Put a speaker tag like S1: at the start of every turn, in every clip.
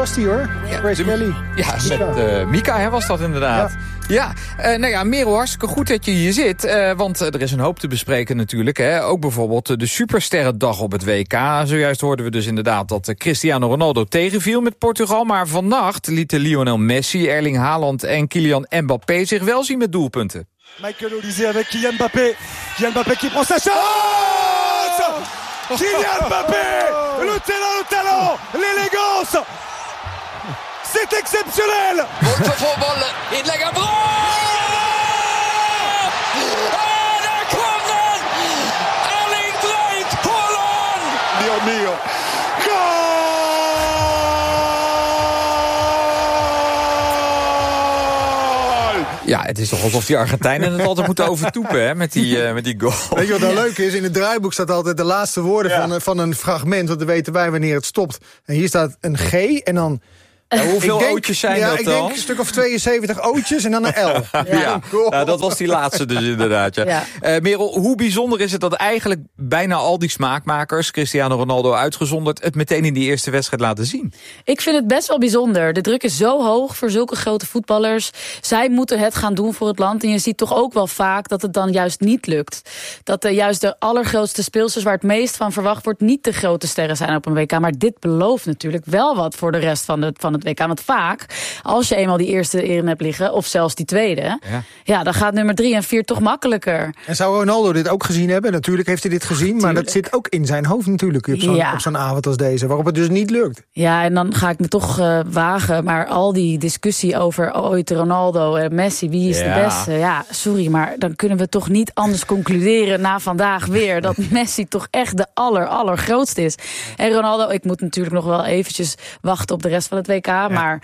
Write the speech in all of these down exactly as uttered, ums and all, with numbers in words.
S1: was die hoor.
S2: Ja,
S1: Grace
S2: de,
S1: Kelly.
S2: Ja, Mika. met uh, Mika hè, was dat inderdaad. Ja, ja uh, nou ja, Merel, hartstikke goed dat je hier zit. Uh, want uh, er is een hoop te bespreken natuurlijk. Hè. Ook bijvoorbeeld uh, de supersterrendag op het W K. Zojuist hoorden we dus inderdaad dat uh, Cristiano Ronaldo tegenviel met Portugal. Maar vannacht lieten Lionel Messi, Erling Haaland en Kylian Mbappé zich wel zien met doelpunten.
S3: Michael Olise avec Kylian Mbappé. Kylian Mbappé qui prend sa chance. Oh Kylian Mbappé, le talent, le talent, l'élégance. C'est exceptionnel.
S4: Voorballen inleggen. Oh, daar kwam dan Erling Braut Haaland.
S3: Dio mio.
S2: Ja, het is toch alsof die Argentijnen het altijd moeten overtoepen, hè, met die, uh, met die goal.
S1: Weet je wat nou leuk is? In het draaiboek staat altijd de laatste woorden ja. van, van een fragment, want dan weten wij wanneer het stopt. En hier staat een G en dan...
S2: Ja, hoeveel ootjes zijn
S1: ja,
S2: dat
S1: ik
S2: dan?
S1: Ik denk een stuk of tweeënzeventig ootjes en dan een L.
S2: Ja, ja. Nou, dat was die laatste dus inderdaad. Ja. Ja. Uh, Merel, hoe bijzonder is het dat eigenlijk bijna al die smaakmakers, Cristiano Ronaldo uitgezonderd, het meteen in die eerste wedstrijd laten zien?
S5: Ik vind het best wel bijzonder. De druk is zo hoog voor zulke grote voetballers. Zij moeten het gaan doen voor het land. En je ziet toch ook wel vaak dat het dan juist niet lukt. Dat de, juist de allergrootste speelsters waar het meest van verwacht wordt niet de grote sterren zijn op een W K. Maar dit belooft natuurlijk wel wat voor de rest van, de, van het W K. Want vaak, als je eenmaal die eerste erin hebt liggen, of zelfs die tweede, ja. ja, dan gaat nummer drie en vier toch makkelijker.
S1: En zou Ronaldo dit ook gezien hebben? Natuurlijk heeft hij dit gezien, Ach, maar dat zit ook in zijn hoofd natuurlijk op zo'n, ja. op zo'n avond als deze, waarop het dus niet lukt.
S5: Ja, en dan ga ik me toch uh, wagen, maar al die discussie over ooit Ronaldo en Messi, wie is ja. de beste? Ja, sorry, maar dan kunnen we toch niet anders concluderen na vandaag weer dat Messi toch echt de aller, allergrootste is. En Ronaldo, ik moet natuurlijk nog wel eventjes wachten op de rest van het W K, ja. maar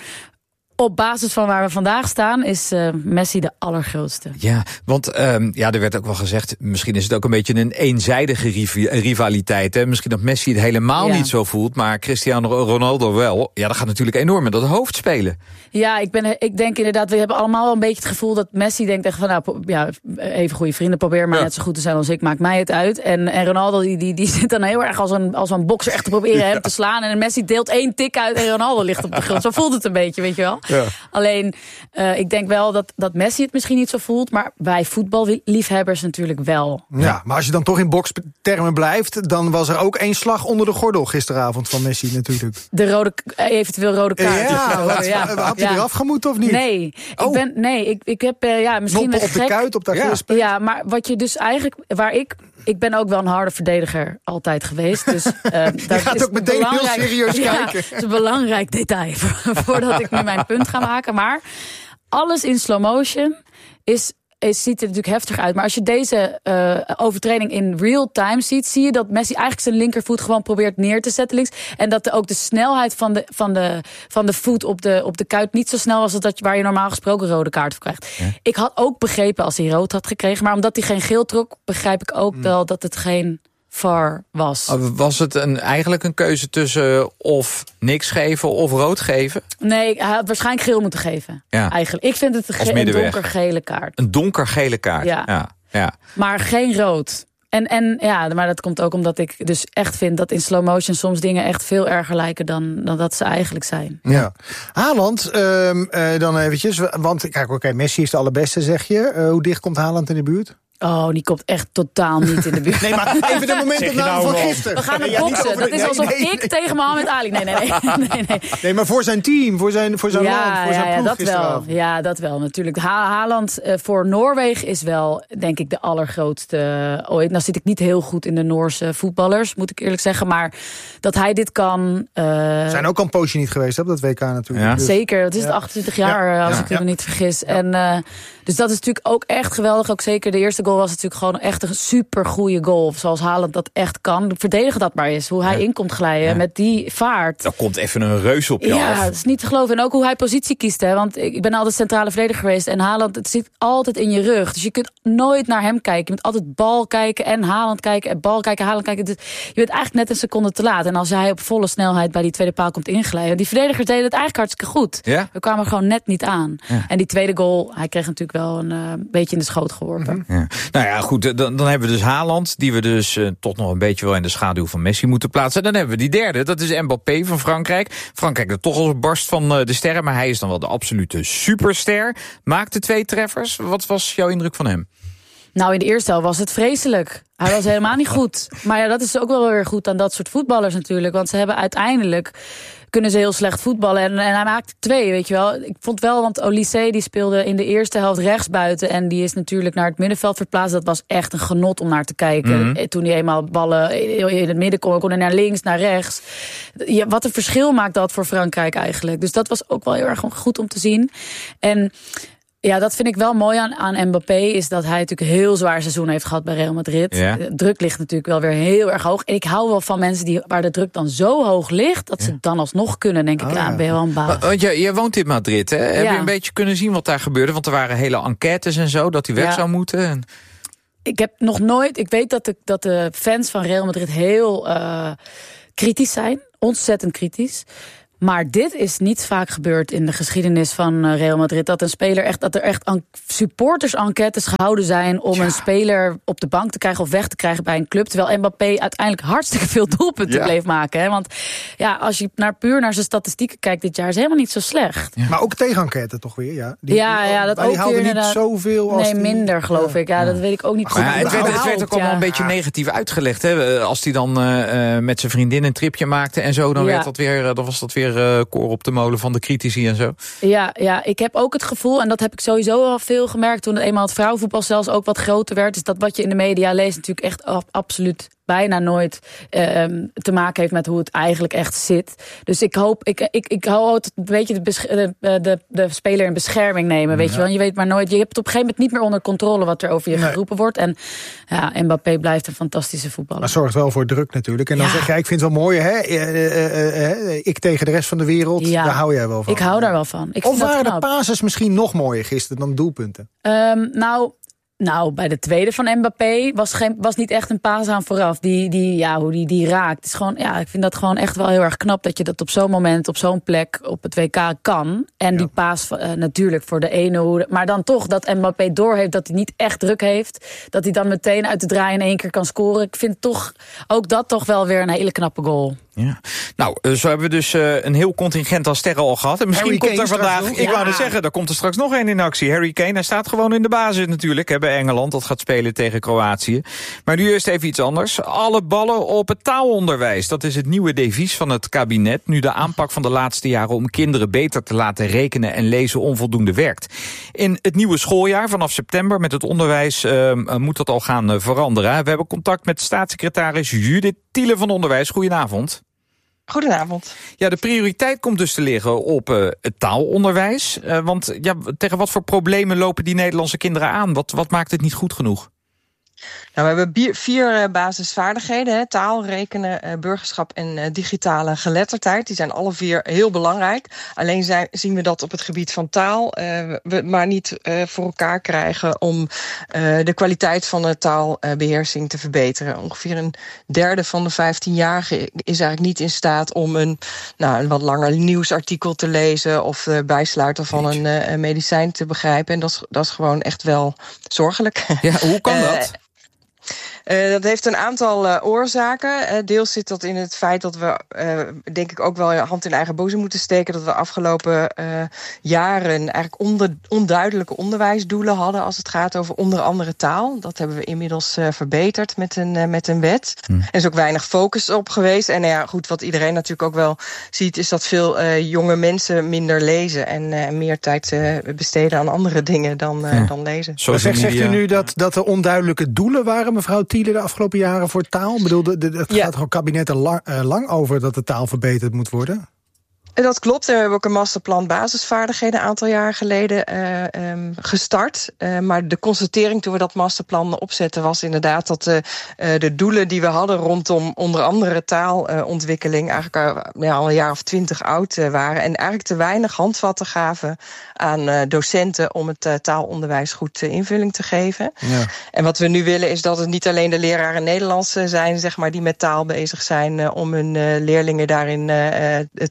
S5: op basis van waar we vandaag staan is uh, Messi de allergrootste.
S2: Ja, want um, ja, er werd ook wel gezegd, misschien is het ook een beetje een eenzijdige rivaliteit. Hè? Misschien dat Messi het helemaal ja. niet zo voelt, maar Cristiano Ronaldo wel. Ja, dat gaat natuurlijk enorm met dat hoofd spelen.
S5: Ja, ik, ben, ik denk inderdaad, we hebben allemaal wel een beetje het gevoel dat Messi denkt echt van, nou, ja, even goede vrienden, probeer maar ja. net zo goed te zijn als ik, maakt mij het uit. En, en Ronaldo, die, die, die zit dan heel erg als een, als een bokser echt te proberen ja. hem te slaan. En Messi deelt één tik uit en Ronaldo ligt op de grond. Zo voelt het een beetje, weet je wel. Ja. Alleen, uh, ik denk wel dat, dat Messi het misschien niet zo voelt, maar wij voetballiefhebbers natuurlijk wel.
S1: Ja, maar als je dan toch in bokstermen blijft, dan was er ook één slag onder de gordel gisteravond van Messi natuurlijk.
S5: De rode, eventueel rode kaart.
S1: Ja, wat, ja. had hij ja. eraf gemoeten of niet?
S5: Nee,
S1: oh.
S5: ik ben, nee, ik, ik heb uh, ja, misschien
S1: Noppen op
S5: gek.
S1: de kuit, op de
S5: ja.
S1: gespeeld.
S5: Ja, maar wat je dus eigenlijk, waar ik... Ik ben ook wel een harde verdediger altijd geweest. Dus, uh,
S1: je gaat ook meteen heel serieus
S5: ja,
S1: kijken.
S5: Dat is een belangrijk detail voordat ik nu mijn punt ga maken. Maar alles in slow motion is... Het ziet er natuurlijk heftig uit. Maar als je deze uh, overtreding in real time ziet, zie je dat Messi eigenlijk zijn linkervoet gewoon probeert neer te zetten links. En dat de, ook de snelheid van de, van de, van de voet op de, op de kuit niet zo snel was als dat waar je normaal gesproken rode kaart voor krijgt. Ja. Ik had ook begrepen als hij rood had gekregen. Maar omdat hij geen geel trok, begrijp ik ook hmm. wel dat het geen V A R was.
S2: Was het een, eigenlijk een keuze tussen of niks geven of rood geven?
S5: Nee, hij had waarschijnlijk geel moeten geven. Ja. Eigenlijk. Ik vind het een, ge- een donkergele kaart.
S2: Een donkergele kaart, ja. ja. ja.
S5: Maar geen rood. En, en ja, maar dat komt ook omdat ik dus echt vind dat in slow motion soms dingen echt veel erger lijken dan, dan dat ze eigenlijk zijn.
S1: Ja. Haaland, uh, uh, dan eventjes, want kijk, oké, okay, Messi is de allerbeste, zeg je. Uh, hoe dicht komt Haaland in de buurt?
S5: Oh, die komt echt totaal niet in de buurt.
S1: Nee, maar even de momentopname nou van gisteren.
S5: We gaan het boksen. Ja, dat is alsof nee, nee, ik nee. tegen Mohammed Ali. Nee, nee, nee. nee, nee.
S1: nee, maar voor zijn team, voor zijn, voor zijn
S5: ja,
S1: land, voor
S5: ja,
S1: zijn ploeg
S5: ja, dat wel. Ja, dat wel. Natuurlijk. Ha- Haaland uh, voor Noorwegen is wel, denk ik, de allergrootste uh, ooit. Nou zit ik niet heel goed in de Noorse voetballers, moet ik eerlijk zeggen. Maar dat hij dit kan... Uh,
S1: zijn ook al een poosje niet geweest op dat W K natuurlijk.
S2: Ja.
S5: Dus. Zeker. Het is ja. het achtentwintig jaar, ja. als ja. ik me ja. niet vergis. Ja. En, uh, dus dat is natuurlijk ook echt geweldig. Ook zeker de eerste goal was natuurlijk gewoon echt een super goede goal. Zoals Haaland dat echt kan. Verdedigen dat maar eens. Hoe hij ja. in komt glijden ja. met die vaart.
S2: Dan komt even een reus op je
S5: ja,
S2: af.
S5: Ja, dat is niet te geloven. En ook hoe hij positie kiest. Hè. Want ik ben altijd centrale verdediger geweest. En Haaland, het zit altijd in je rug. Dus je kunt nooit naar hem kijken. Je moet altijd bal kijken en Haaland kijken. En bal kijken, Haaland kijken. Dus je bent eigenlijk net een seconde te laat. En als hij op volle snelheid bij die tweede paal komt inglijden. Die verdedigers deden het eigenlijk hartstikke goed.
S2: Ja?
S5: We kwamen er gewoon net niet aan. Ja. En die tweede goal, hij kreeg natuurlijk wel een uh, beetje in de schoot geworpen.
S2: Ja. Nou ja, goed, dan, dan hebben we dus Haaland, die we dus uh, toch nog een beetje wel in de schaduw van Messi moeten plaatsen. Dan hebben we die derde, dat is Mbappé van Frankrijk. Frankrijk er toch al barst van uh, de sterren, maar hij is dan wel de absolute superster. Maakte twee treffers. Wat was jouw indruk van hem?
S5: Nou, in de eerste helft was het vreselijk. Hij was helemaal niet goed. Maar ja, dat is ook wel weer goed aan dat soort voetballers natuurlijk. Want ze hebben uiteindelijk... kunnen ze heel slecht voetballen. En, en hij maakte twee, weet je wel. Ik vond wel, want Olysée die speelde in de eerste helft rechtsbuiten. En die is natuurlijk naar het middenveld verplaatst. Dat was echt een genot om naar te kijken. Mm-hmm. Toen hij eenmaal ballen in het midden kon, kon hij naar links, naar rechts. Ja, wat een verschil maakt dat voor Frankrijk eigenlijk. Dus dat was ook wel heel erg goed om te zien. En... ja, dat vind ik wel mooi aan, aan Mbappé, is dat hij natuurlijk een heel zwaar seizoen heeft gehad bij Real Madrid. Ja. De druk ligt natuurlijk wel weer heel erg hoog. En ik hou wel van mensen die, waar de druk dan zo hoog ligt, dat ja. ze dan alsnog kunnen, denk ik, oh, ja, ben je wel een baas.
S2: Want je, je woont in Madrid, hè? Heb
S5: ja.
S2: je een beetje kunnen zien wat daar gebeurde? Want er waren hele enquêtes en zo, dat hij weg ja. zou moeten. En...
S5: ik heb nog nooit, ik weet dat de, dat de fans van Real Madrid heel uh, kritisch zijn, ontzettend kritisch. Maar dit is niet vaak gebeurd in de geschiedenis van Real Madrid. Dat een speler echt, dat er echt supporters-enquêtes gehouden zijn om ja. een speler op de bank te krijgen of weg te krijgen bij een club. Terwijl Mbappé uiteindelijk hartstikke veel doelpunten ja. bleef maken. Hè? Want ja, als je naar, puur naar zijn statistieken kijkt dit jaar, is helemaal niet zo slecht.
S1: Ja. Maar ook tegen-enquête toch weer? Ja, die,
S5: ja, ja, dat
S1: maar
S5: ook
S1: die haalde
S5: weer
S1: niet zoveel als
S5: nee,
S1: die...
S5: minder geloof
S1: ja.
S5: ik. Ja, ja, dat weet ik ook niet goed.
S2: Ja, het, werd, het werd ook allemaal
S5: ja.
S2: een beetje negatief uitgelegd. Hè? Als hij dan uh, met zijn vriendin een tripje maakte en zo, dan, ja. werd dat weer, dan was dat weer uh, koor op de molen van de critici en zo.
S5: Ja, ja, ik heb ook het gevoel, en dat heb ik sowieso al veel gemerkt toen het eenmaal het vrouwenvoetbal zelfs ook wat groter werd, is dat wat je in de media leest natuurlijk echt ab- absoluut bijna nooit uh, te maken heeft met hoe het eigenlijk echt zit. Dus ik hoop, ik, ik, ik hou altijd een beetje de, besch- de, de, de speler in bescherming nemen, weet ja. je wel. Je weet maar nooit, je hebt het op een gegeven moment niet meer onder controle wat er over je nee. geroepen wordt. En ja, Mbappé blijft een fantastische voetballer.
S1: Maar zorgt wel voor druk natuurlijk. En dan ja. zeg jij, ik vind het wel mooi, hè? Uh, uh, uh, ik tegen de rest van de wereld, ja. daar hou jij wel van.
S5: Ik hou daar wel van. Ik
S1: of waren de passes misschien nog mooier gisteren dan doelpunten?
S5: Um, nou... Nou, bij de tweede van Mbappé was, geen, was niet echt een paas aan vooraf. Die, die, ja, hoe die, die raakt. Het is gewoon, ja, ik vind dat gewoon echt wel heel erg knap dat je dat op zo'n moment, op zo'n plek op het W K kan. En ja. die paas uh, natuurlijk voor de ene. Maar dan toch dat Mbappé doorheeft dat hij niet echt druk heeft. Dat hij dan meteen uit de draai in één keer kan scoren. Ik vind toch ook dat toch wel weer een hele knappe goal.
S2: Ja. Nou, zo hebben we dus uh, een heel contingent aan sterren al gehad. En misschien Harry komt Kane er vandaag, ik ja. wou net zeggen, daar komt er straks nog één in actie. Harry Kane, hij staat gewoon in de basis natuurlijk, hè, bij Engeland. Dat gaat spelen tegen Kroatië. Maar nu eerst even iets anders. Alle ballen op het taalonderwijs. Dat is het nieuwe devies van het kabinet. Nu de aanpak van de laatste jaren om kinderen beter te laten rekenen en lezen onvoldoende werkt. In het nieuwe schooljaar vanaf september met het onderwijs uh, moet dat al gaan uh, veranderen. We hebben contact met staatssecretaris Judith Thiele van Onderwijs. Goedenavond.
S6: Goedenavond.
S2: Ja, de prioriteit komt dus te liggen op uh, het taalonderwijs. Uh, want ja, tegen wat voor problemen lopen die Nederlandse kinderen aan? Wat, wat maakt het niet goed genoeg?
S6: Nou, we hebben vier uh, basisvaardigheden. Hè. Taal, rekenen, uh, burgerschap en uh, digitale geletterdheid. Die zijn alle vier heel belangrijk. Alleen zijn, zien we dat op het gebied van taal uh, we maar niet uh, voor elkaar krijgen om uh, de kwaliteit van de taalbeheersing uh, te verbeteren. Ongeveer een derde van de vijftienjarigen is eigenlijk niet in staat om een, nou, een wat langer nieuwsartikel te lezen of de bijsluiter van een uh, medicijn te begrijpen. En dat is, dat is gewoon echt wel zorgelijk.
S2: Ja, hoe kan dat?
S6: Uh, dat heeft een aantal uh, oorzaken. Uh, deels zit dat in het feit dat we, uh, denk ik, ook wel hand in eigen boezem moeten steken. Dat we afgelopen uh, jaren eigenlijk onder, onduidelijke onderwijsdoelen hadden als het gaat over onder andere taal. Dat hebben we inmiddels uh, verbeterd met een, uh, met een wet. Hm. Er is ook weinig focus op geweest. En nou ja, goed, wat iedereen natuurlijk ook wel ziet, is dat veel uh, jonge mensen minder lezen en uh, meer tijd uh, besteden aan andere dingen dan, uh, hm. dan lezen.
S1: Zo zegt, zegt u nu dat, dat er onduidelijke doelen waren, mevrouw Thiele, de afgelopen jaren voor taal? Ik bedoel, het
S6: ja.
S1: gaat gewoon kabinetten lang, uh, lang over dat de taal verbeterd moet worden.
S6: Dat klopt. We hebben ook een masterplan basisvaardigheden een aantal jaar geleden uh, um, gestart. Uh, maar de constatering toen we dat masterplan opzetten was inderdaad dat uh, uh, de doelen die we hadden rondom onder andere taalontwikkeling uh, eigenlijk uh, ja, al een jaar of twintig oud uh, waren. En eigenlijk te weinig handvatten gaven aan uh, docenten om het uh, taalonderwijs goed uh, invulling te geven. Ja. En wat we nu willen is dat het niet alleen de leraren Nederlands zijn, zeg maar, die met taal bezig zijn uh, om hun uh, leerlingen daarin uh, te helpen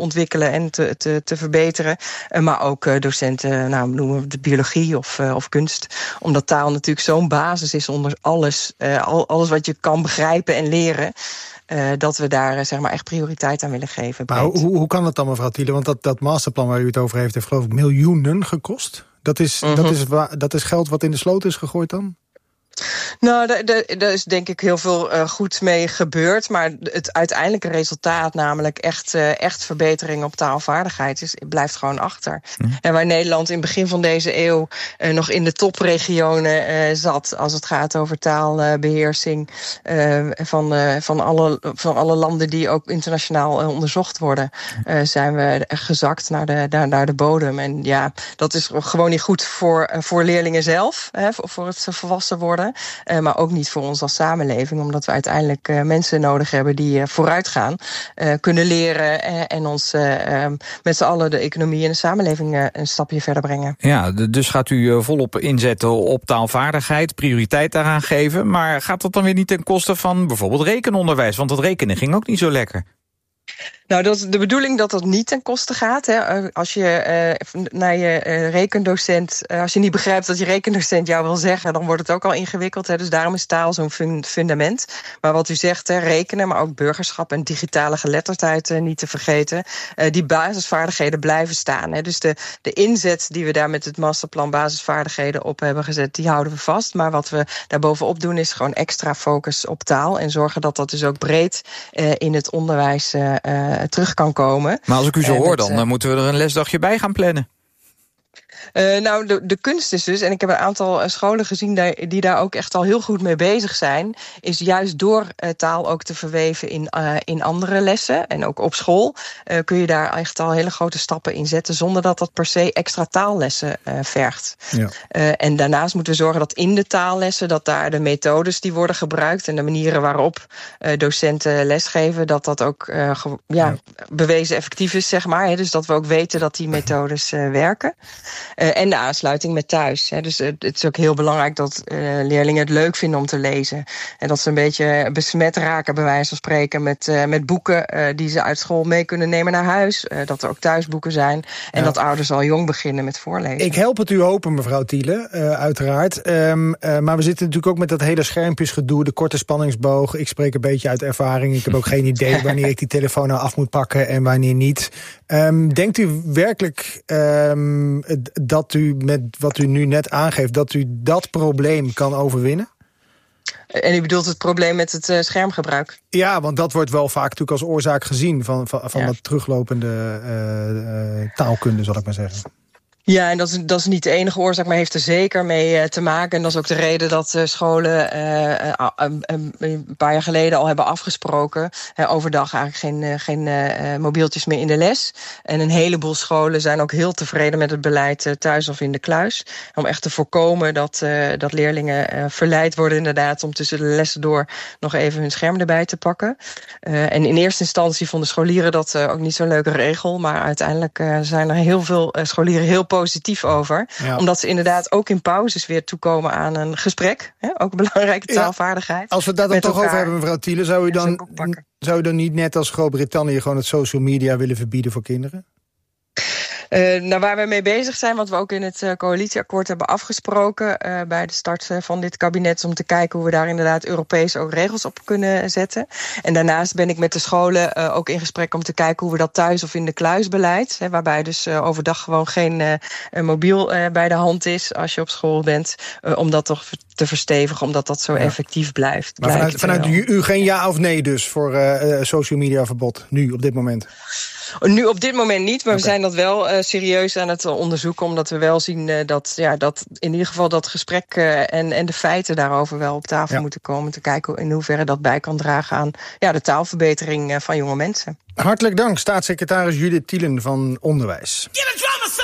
S6: ontwikkelen en te, te, te verbeteren. Uh, maar ook uh, docenten, nou, noemen we de biologie of, uh, of kunst. Omdat taal natuurlijk zo'n basis is onder alles. Uh, al, alles wat je kan begrijpen en leren. Uh, dat we daar uh, zeg maar echt prioriteit aan willen geven.
S1: Maar hoe, hoe kan dat dan, mevrouw Thiele? Want dat, dat masterplan waar u het over heeft, heeft geloof ik miljoenen gekost. Dat is, mm-hmm. dat is, dat is geld wat in de sloot is gegooid dan?
S6: Nou, daar is denk ik heel veel uh, goed mee gebeurd. Maar het uiteindelijke resultaat, namelijk echt, uh, echt verbetering op taalvaardigheid, is, blijft gewoon achter. Mm. En waar Nederland in het begin van deze eeuw uh, nog in de topregionen uh, zat, als het gaat over taalbeheersing uh, van, uh, van, alle, van alle landen die ook internationaal uh, onderzocht worden, uh, zijn we gezakt naar de, naar, naar de bodem. En ja, dat is gewoon niet goed voor, uh, voor leerlingen zelf, hè, voor het volwassen worden. Uh, maar ook niet voor ons als samenleving, omdat we uiteindelijk uh, mensen nodig hebben die uh, vooruit gaan, uh, kunnen leren uh, en ons uh, um, met z'n allen de economie en de samenleving uh, een stapje verder brengen.
S2: Ja, dus gaat u uh, volop inzetten op taalvaardigheid, prioriteit daaraan geven, maar gaat dat dan weer niet ten koste van bijvoorbeeld rekenonderwijs? Want dat rekenen ging ook niet zo lekker.
S6: Nou, dat is de bedoeling dat dat niet ten koste gaat. Hè. Als je uh, naar je uh, rekendocent, uh, als je niet begrijpt wat je rekendocent jou wil zeggen, dan wordt het ook al ingewikkeld. Hè. Dus daarom is taal zo'n fun- fundament. Maar wat u zegt, hè, rekenen, maar ook burgerschap en digitale geletterdheid uh, niet te vergeten. Uh, die basisvaardigheden blijven staan. Hè. Dus de, de inzet die we daar met het masterplan basisvaardigheden op hebben gezet, die houden we vast. Maar wat we daarbovenop doen is gewoon extra focus op taal en zorgen dat dat dus ook breed uh, in het onderwijs uh, uh, terug kan komen.
S2: Maar als ik u zo
S6: en
S2: hoor,
S6: het,
S2: dan uh, moeten we er een lesdagje bij gaan plannen.
S6: Uh, nou, de, de kunst is dus, en ik heb een aantal uh, scholen gezien die, die daar ook echt al heel goed mee bezig zijn, is juist door uh, taal ook te verweven in, uh, in andere lessen. En ook op school uh, kun je daar echt al hele grote stappen in zetten, zonder dat dat per se extra taallessen uh, vergt. Ja. Uh, en daarnaast moeten we zorgen dat in de taallessen, dat daar de methodes die worden gebruikt en de manieren waarop uh, docenten lesgeven, dat dat ook uh, ge, ja, ja. bewezen effectief is, zeg maar. Hè, dus dat we ook weten dat die methodes uh, werken. Uh, en de aansluiting met thuis. Hè. Dus uh, het is ook heel belangrijk dat uh, leerlingen het leuk vinden om te lezen. En dat ze een beetje besmet raken, bij wijze van spreken, met, uh, met boeken uh, die ze uit school mee kunnen nemen naar huis. Uh, dat er ook thuisboeken zijn. En ja. dat ouders al jong beginnen met voorlezen.
S1: Ik help het u open, mevrouw Thiele, uh, uiteraard. Um, uh, maar we zitten natuurlijk ook met dat hele schermpjesgedoe, de korte spanningsboog. Ik spreek een beetje uit ervaring. Ik heb ook geen idee wanneer ik die telefoon nou af moet pakken en wanneer niet. Um, denkt u werkelijk um, dat u met wat u nu net aangeeft, dat u dat probleem kan overwinnen?
S6: En u bedoelt het probleem met het uh, schermgebruik?
S1: Ja, want dat wordt wel vaak natuurlijk als oorzaak gezien van, van, van ja. dat teruglopende uh, uh, taalkunde, zal ik maar zeggen.
S6: Ja, en dat is, dat is niet de enige oorzaak, maar heeft er zeker mee uh, te maken. En dat is ook de reden dat uh, scholen uh, uh, uh, uh, een paar jaar geleden al hebben afgesproken. Uh, overdag eigenlijk geen, uh, geen uh, mobieltjes meer in de les. En een heleboel scholen zijn ook heel tevreden met het beleid uh, thuis of in de kluis. Om echt te voorkomen dat, uh, dat leerlingen uh, verleid worden inderdaad om tussen de lessen door nog even hun scherm erbij te pakken. Uh, en in eerste instantie vonden scholieren dat uh, ook niet zo'n leuke regel. Maar uiteindelijk uh, zijn er heel veel uh, scholieren heel positief over. Ja. Omdat ze inderdaad ook in pauzes weer toekomen aan een gesprek. Hè? Ook een belangrijke taalvaardigheid.
S1: Ja, als we dat dan toch over hebben, mevrouw Thiele, zou u dan, zou u dan niet net als Groot-Brittannië gewoon het social media willen verbieden voor kinderen?
S6: Uh, nou, waar we mee bezig zijn, wat we ook in het uh, coalitieakkoord hebben afgesproken uh, bij de start uh, van dit kabinet, is om te kijken hoe we daar inderdaad Europees ook regels op kunnen zetten. En daarnaast ben ik met de scholen uh, ook in gesprek om te kijken hoe we dat thuis of in de kluis beleid, hè, waarbij dus uh, overdag gewoon geen uh, uh, mobiel uh, bij de hand is als je op school bent, uh, om dat toch te verstevigen, omdat dat zo ja. effectief blijft.
S1: Maar vanuit, vanuit u, u geen ja of nee dus voor uh, social media verbod, nu, op dit moment?
S6: Nu op dit moment niet, maar okay. we zijn dat wel uh, serieus aan het onderzoeken, omdat we wel zien uh, dat, ja, dat in ieder geval dat gesprek uh, en, en de feiten daarover wel op tafel ja. moeten komen, te kijken in hoeverre dat bij kan dragen aan ja, de taalverbetering uh, van jonge mensen.
S1: Hartelijk dank, staatssecretaris Judith Thielen van Onderwijs.